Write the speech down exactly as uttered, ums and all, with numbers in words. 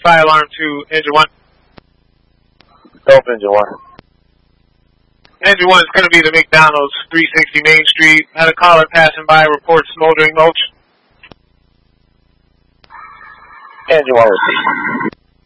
fire alarm to engine one. Gulf engine one. Engine one is going to be the McDonald's, three sixty Main Street. Had a caller passing by, report smoldering mulch. Engine one received.